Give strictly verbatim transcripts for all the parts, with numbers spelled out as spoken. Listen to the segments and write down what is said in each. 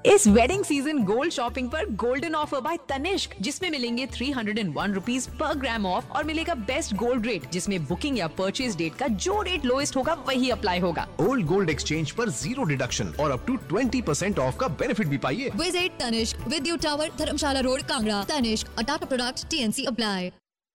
इस wedding season gold shopping पर golden offer bye Tanishq, जिसमें मिलेंगे three hundred and one rupees per gram of और मिलेगा बेस्ट गोल्ड रेट, जिसमें बुकिंग या परचेज डेट का जो रेट लोएस्ट होगा वही अप्लाई होगा। ओल्ड गोल्ड एक्सचेंज पर जीरो डिडक्शन और up to twenty percent of का बेनिफिट भी पाइए। विजिट तनिष्क, विद्युत tower, Dharamshala road, Kangra. Tanishq, a Tata product, TNC apply.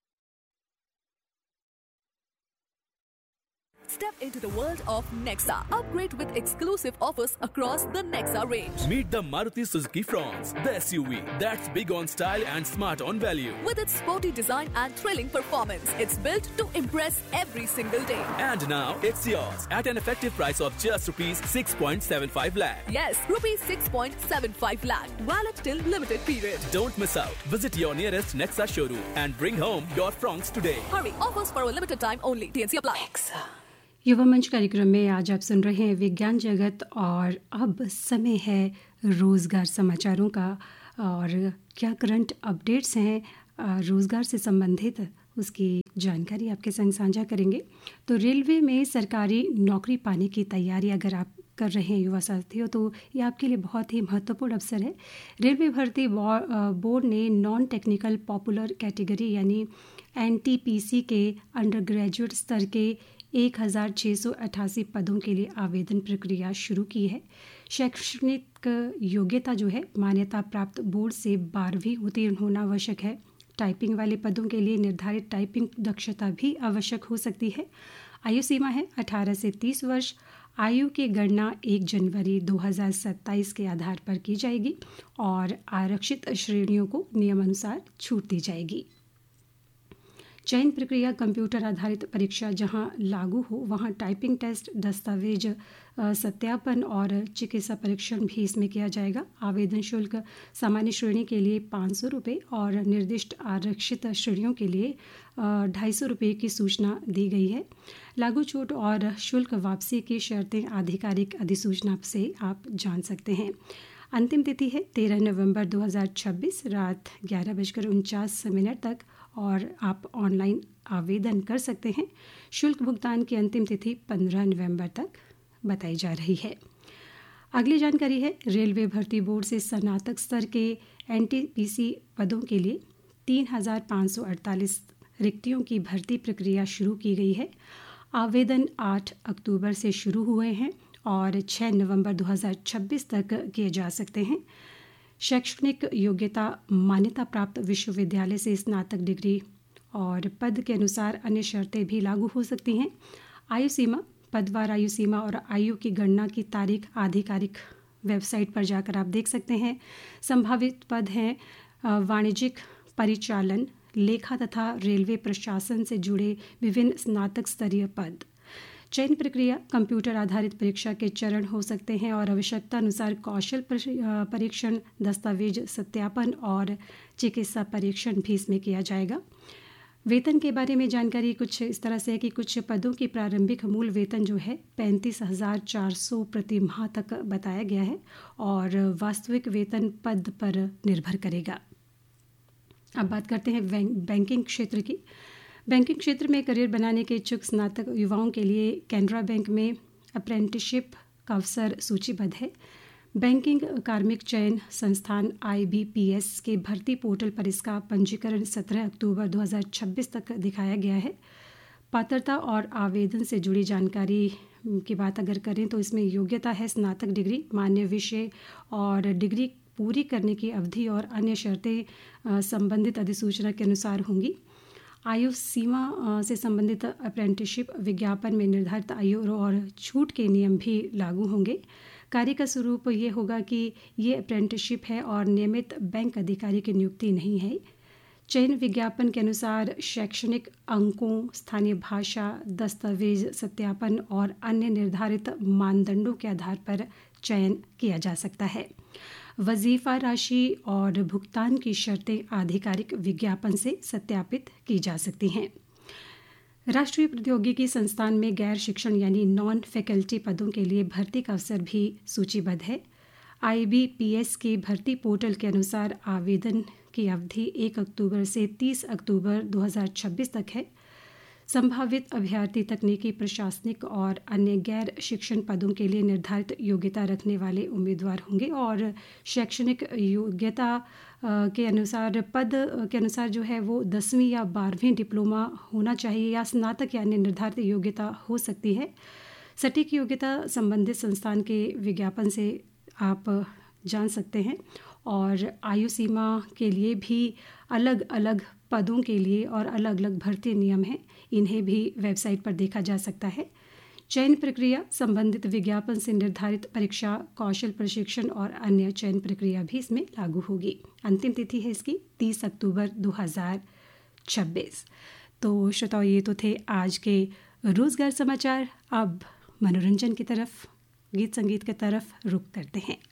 Step into the world of Nexa. Upgrade with exclusive offers across the Nexa range. Meet the Maruti Suzuki Fronx, the S U V that's big on style and smart on value. With its sporty design and thrilling performance, it's built to impress every single day. And now it's yours at an effective price of just rupees six point seven five lakh. Yes, rupees six point seven five lakh. Valid till limited period. Don't miss out. Visit your nearest Nexa showroom and bring home your Fronx today. Hurry, offers for a limited time only. T N C apply. Nexa. युवा मंच कार्यक्रम में आज आप सुन रहे हैं विज्ञान जगत और अब समय है रोज़गार समाचारों का। और क्या करंट अपडेट्स हैं रोज़गार से संबंधित उसकी जानकारी आपके संग साझा करेंगे। तो रेलवे में सरकारी नौकरी पाने की तैयारी अगर आप कर रहे हैं युवा साथियों, तो ये आपके लिए बहुत ही महत्वपूर्ण अवसर है। रेलवे भर्ती बोर्ड ने नॉन टेक्निकल पॉपुलर कैटेगरी यानी एन टी पी सी के अंडर ग्रेजुएट स्तर के एक हज़ार छः सौ अट्ठासी पदों के लिए आवेदन प्रक्रिया शुरू की है। शैक्षणिक योग्यता जो है मान्यता प्राप्त बोर्ड से बारहवीं उत्तीर्ण होना आवश्यक है। टाइपिंग वाले पदों के लिए निर्धारित टाइपिंग दक्षता भी आवश्यक हो सकती है। आयु सीमा है अठारह से तीस वर्ष। आयु की गणना एक जनवरी दो हज़ार सत्ताईस के आधार पर की जाएगी और आरक्षित श्रेणियों को नियमानुसार छूट दी जाएगी। चयन प्रक्रिया कंप्यूटर आधारित परीक्षा जहां लागू हो वहां टाइपिंग टेस्ट, दस्तावेज सत्यापन और चिकित्सा परीक्षण भी इसमें किया जाएगा। आवेदन शुल्क सामान्य श्रेणी के लिए पाँच सौ रुपये और निर्दिष्ट आरक्षित श्रेणियों के लिए ढाई सौ रुपये की सूचना दी गई है। लागू छूट और शुल्क वापसी की शर्तें आधिकारिक अधिसूचना से आप जान सकते हैं। अंतिम तिथि है तेरह नवंबर दो हज़ार छब्बीस रात ग्यारह बजकर उनचास मिनट तक और आप ऑनलाइन आवेदन कर सकते हैं। शुल्क भुगतान की अंतिम तिथि पंद्रह नवंबर तक बताई जा रही है। अगली जानकारी है रेलवे भर्ती बोर्ड से स्नातक स्तर के एन टी पी सी पदों के लिए तीन हज़ार पाँच सौ अड़तालीस रिक्तियों की भर्ती प्रक्रिया शुरू की गई है। आवेदन आठ अक्टूबर से शुरू हुए हैं और छः नवंबर दो हज़ार छब्बीस तक किए जा सकते हैं। शैक्षणिक योग्यता मान्यता प्राप्त विश्वविद्यालय से स्नातक डिग्री और पद के अनुसार अन्य शर्तें भी लागू हो सकती हैं। आयु सीमा, पदवार आयु सीमा और आयु की गणना की तारीख आधिकारिक वेबसाइट पर जाकर आप देख सकते हैं। संभावित पद हैं वाणिज्यिक, परिचालन, लेखा तथा रेलवे प्रशासन से जुड़े विभिन्न स्नातक स्तरीय पद। चयन प्रक्रिया कंप्यूटर आधारित परीक्षा के चरण हो सकते हैं और आवश्यकता अनुसार कौशल परीक्षण, दस्तावेज सत्यापन और चिकित्सा परीक्षण भी इसमें किया जाएगा। वेतन के बारे में जानकारी कुछ इस तरह से है कि कुछ पदों की प्रारंभिक मूल वेतन जो है पैंतीस हज़ार चार सौ प्रति माह तक बताया गया है और वास्तविक वेतन पद पर निर्भर करेगा। अब बात करते हैं बैंकिंग क्षेत्र की। बैंकिंग क्षेत्र में करियर बनाने के इच्छुक स्नातक युवाओं के लिए कैनरा बैंक में अप्रेंटिसशिप का अवसर सूचीबद्ध है। बैंकिंग कार्मिक चयन संस्थान आई बी पी एस के भर्ती पोर्टल पर इसका पंजीकरण सत्रह अक्टूबर दो हज़ार छब्बीस तक दिखाया गया है। पात्रता और आवेदन से जुड़ी जानकारी की बात अगर करें तो इसमें योग्यता है स्नातक डिग्री, मान्य विषय और डिग्री पूरी करने की अवधि और अन्य शर्तें संबंधित अधिसूचना के अनुसार होंगी। आयु सीमा से संबंधित अप्रेंटिसशिप विज्ञापन में निर्धारित आयु और छूट के नियम भी लागू होंगे। कार्य का स्वरूप ये होगा कि ये अप्रेंटिसशिप है और नियमित बैंक अधिकारी की नियुक्ति नहीं है। चयन विज्ञापन के अनुसार शैक्षणिक अंकों, स्थानीय भाषा, दस्तावेज सत्यापन और अन्य निर्धारित मानदंडों के आधार पर चयन किया जा सकता है। वजीफा राशि और भुगतान की शर्तें आधिकारिक विज्ञापन से सत्यापित की जा सकती हैं। राष्ट्रीय प्रौद्योगिकी संस्थान में गैर शिक्षण यानी नॉन फैकल्टी पदों के लिए भर्ती का अवसर भी सूचीबद्ध है। आई बी पी एस के भर्ती पोर्टल के अनुसार आवेदन की अवधि एक अक्टूबर से तीस अक्टूबर दो हज़ार छब्बीस तक है। संभावित अभ्यर्थी तकनीकी, प्रशासनिक और अन्य गैर शिक्षण पदों के लिए निर्धारित योग्यता रखने वाले उम्मीदवार होंगे और शैक्षणिक योग्यता के अनुसार पद के अनुसार जो है वो दसवीं या बारहवीं डिप्लोमा होना चाहिए या स्नातक या अन्य निर्धारित योग्यता हो सकती है। सटीक योग्यता संबंधित संस्थान के विज्ञापन से आप जान सकते हैं और आयु सीमा के लिए भी अलग अलग पदों के लिए और अलग अलग भर्ती नियम हैं, इन्हें भी वेबसाइट पर देखा जा सकता है। चयन प्रक्रिया संबंधित विज्ञापन से निर्धारित परीक्षा, कौशल प्रशिक्षण और अन्य चयन प्रक्रिया भी इसमें लागू होगी। अंतिम तिथि है इसकी तीस अक्टूबर दो हज़ार छब्बीस। तो श्रोताओ, ये तो थे आज के रोजगार समाचार। अब मनोरंजन की तरफ, गीत संगीत की तरफ रुख करते हैं।